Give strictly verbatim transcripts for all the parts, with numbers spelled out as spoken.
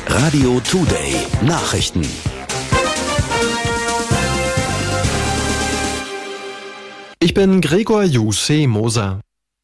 Radio Today Nachrichten. Ich bin Gregor Jussi Moser.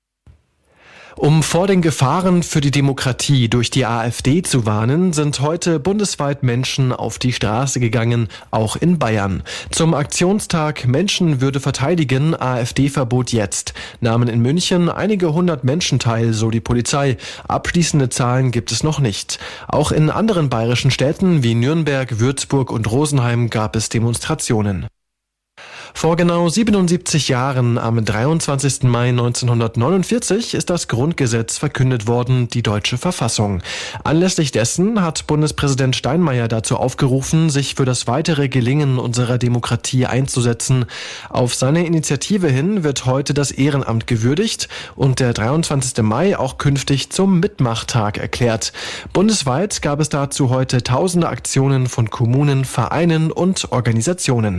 Um vor den Gefahren für die Demokratie durch die AfD zu warnen, sind heute bundesweit Menschen auf die Straße gegangen, auch in Bayern. Zum Aktionstag Menschenwürde verteidigen, AfD-Verbot jetzt, nahmen in München einige hundert Menschen teil, so die Polizei. Abschließende Zahlen gibt es noch nicht. Auch in anderen bayerischen Städten wie Nürnberg, Würzburg und Rosenheim gab es Demonstrationen. Vor genau siebenundsiebzig Jahren, am dreiundzwanzigsten Mai neunzehnhundertneunundvierzig, ist das Grundgesetz verkündet worden, die deutsche Verfassung. Anlässlich dessen hat Bundespräsident Steinmeier dazu aufgerufen, sich für das weitere Gelingen unserer Demokratie einzusetzen. Auf seine Initiative hin wird heute das Ehrenamt gewürdigt und der dreiundzwanzigste Mai auch künftig zum Mitmachtag erklärt. Bundesweit gab es dazu heute tausende Aktionen von Kommunen, Vereinen und Organisationen.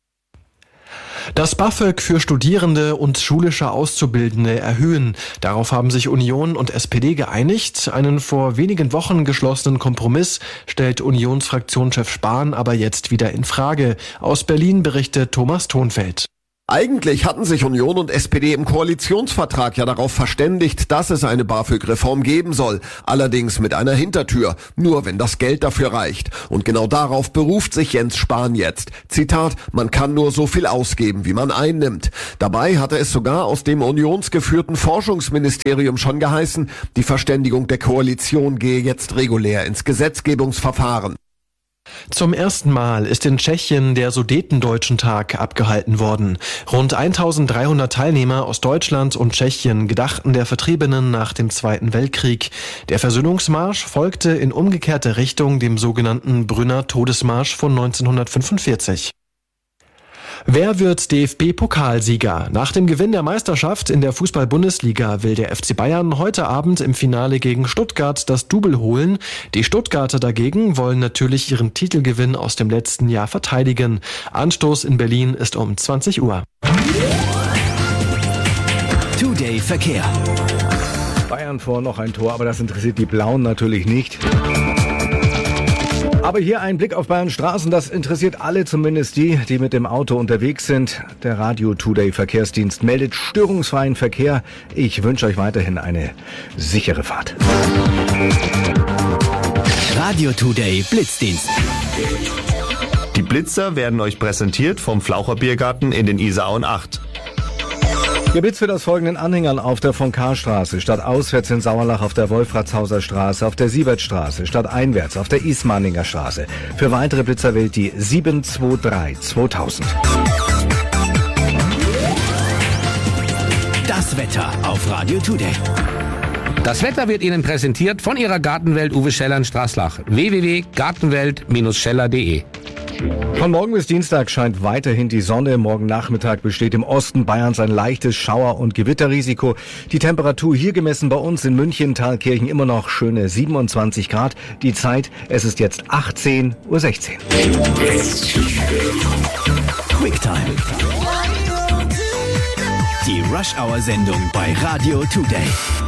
Das BAföG für Studierende und schulische Auszubildende erhöhen. Darauf haben sich Union und S P D geeinigt. Einen vor wenigen Wochen geschlossenen Kompromiss stellt Unionsfraktionschef Spahn aber jetzt wieder in Frage. Aus Berlin berichtet Thomas Thonfeld. Eigentlich hatten sich Union und S P D im Koalitionsvertrag ja darauf verständigt, dass es eine BAföG-Reform geben soll. Allerdings mit einer Hintertür. Nur wenn das Geld dafür reicht. Und genau darauf beruft sich Jens Spahn jetzt. Zitat, man kann nur so viel ausgeben, wie man einnimmt. Dabei hatte es sogar aus dem unionsgeführten Forschungsministerium schon geheißen, die Verständigung der Koalition gehe jetzt regulär ins Gesetzgebungsverfahren. Zum ersten Mal ist in Tschechien der Sudetendeutschen-Tag abgehalten worden. Rund eintausenddreihundert Teilnehmer aus Deutschland und Tschechien gedachten der Vertriebenen nach dem Zweiten Weltkrieg. Der Versöhnungsmarsch folgte in umgekehrter Richtung dem sogenannten Brünner Todesmarsch von neunzehnhundertfünfundvierzig. Wer wird D F B-Pokalsieger? Nach dem Gewinn der Meisterschaft in der Fußball-Bundesliga will der F C Bayern heute Abend im Finale gegen Stuttgart das Double holen. Die Stuttgarter dagegen wollen natürlich ihren Titelgewinn aus dem letzten Jahr verteidigen. Anstoß in Berlin ist um zwanzig Uhr. Today Verkehr. Bayern vor noch ein Tor, aber das interessiert die Blauen natürlich nicht. Aber hier ein Blick auf Bayern Straßen, das interessiert alle, zumindest die, die mit dem Auto unterwegs sind. Der Radio Today Verkehrsdienst meldet störungsfreien Verkehr. Ich wünsche euch weiterhin eine sichere Fahrt. Radio Today Blitzdienst. Die Blitzer werden euch präsentiert vom Flaucher Biergarten in den Isarauen acht. Der Blitz wird aus folgenden Anhängern auf der Von-Kahr-Straße, statt auswärts in Sauerlach auf der Wolfratshauser Straße, auf der Siebertstraße, statt einwärts auf der Ismaninger Straße. Für weitere Blitzer wählt die sieben zwei drei zweitausend. Das Wetter auf Radio Today. Das Wetter wird Ihnen präsentiert von Ihrer Gartenwelt Uwe Scheller in Straßlach. w w w punkt gartenwelt Bindestrich scheller punkt de. Von morgen bis Dienstag scheint weiterhin die Sonne. Morgen Nachmittag besteht im Osten Bayerns ein leichtes Schauer- und Gewitterrisiko. Die Temperatur hier gemessen bei uns in München, Thalkirchen immer noch schöne siebenundzwanzig Grad. Die Zeit, es ist jetzt achtzehn Uhr sechzehn. Quicktime. Die Rush-Hour-Sendung bei Radio Today.